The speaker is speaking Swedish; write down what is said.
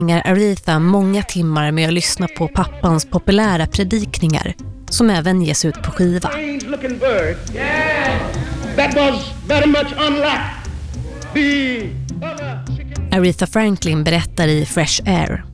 Aretha många timmar med att lyssna på pappans populära predikningar som även ges ut på skiva. Aretha Franklin berättar i Fresh Air: